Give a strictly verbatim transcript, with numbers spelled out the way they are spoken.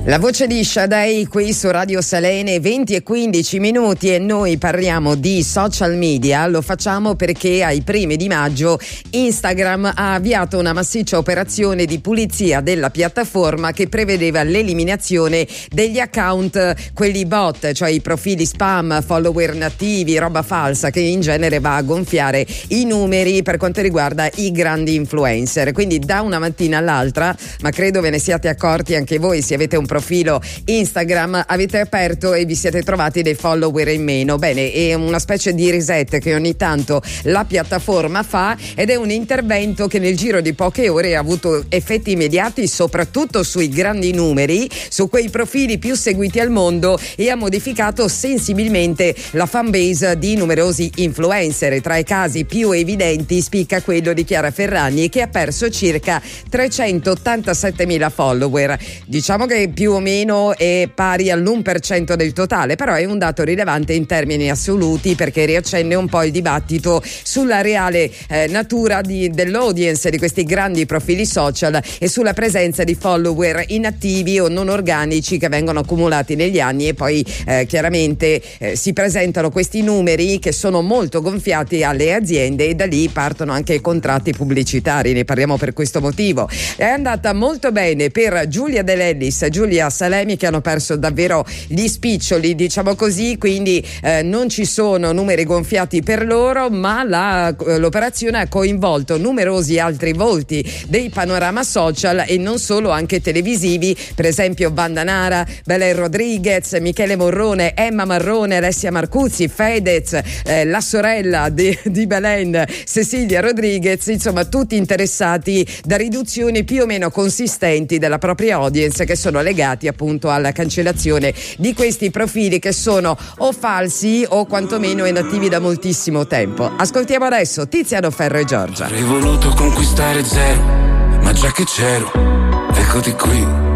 La voce di Sade qui su Radio Salene, venti e quindici minuti, e noi parliamo di social media. Lo facciamo perché ai primi di maggio Instagram ha avviato una massiccia operazione di pulizia della piattaforma che prevedeva l'eliminazione degli account, quelli bot, cioè i profili spam, follower nativi, roba falsa che in genere va a gonfiare i numeri per quanto riguarda i grandi influencer. Quindi da una mattina all'altra, ma credo ve ne siate accorti anche voi se avete un profilo Instagram, avete aperto e vi siete trovati dei follower in meno. Bene, è una specie di reset che ogni tanto la piattaforma fa, ed è un intervento che nel giro di poche ore ha avuto effetti immediati soprattutto sui grandi numeri, su quei profili più seguiti al mondo, e ha modificato sensibilmente la fanbase di numerosi influencer. Tra i casi più evidenti spicca quello di Chiara Ferragni, che ha perso circa trecentottantasettemila follower. Diciamo che più o meno è pari all'uno per cento del totale, però è un dato rilevante in termini assoluti, perché riaccende un po' il dibattito sulla reale eh, natura di, dell'audience di questi grandi profili social e sulla presenza di follower inattivi o non organici che vengono accumulati negli anni, e poi eh, chiaramente eh, si presentano questi numeri che sono molto gonfiati alle aziende, e da lì partono anche i contratti pubblicitari. Ne parliamo per questo motivo. È andata molto bene per Giulia De Lellis, Giulia Salemi, che hanno perso davvero gli spiccioli, diciamo così, quindi eh, non ci sono numeri gonfiati per loro, ma la, l'operazione ha coinvolto numerosi altri volti dei panorama social e non solo, anche televisivi, per esempio Vandanara, Belen Rodriguez, Michele Morrone, Emma Marrone, Alessia Marcuzzi, Fedez, eh, la sorella di, di Belen, Cecilia Rodriguez, insomma tutti interessati da riduzioni più o meno consistenti della propria audience, che sono legati appunto alla cancellazione di questi profili che sono o falsi o quantomeno inattivi da moltissimo tempo. Ascoltiamo adesso Tiziano Ferro e Giorgia. Avrei voluto conquistare zero, ma già che c'ero, eccoti qui.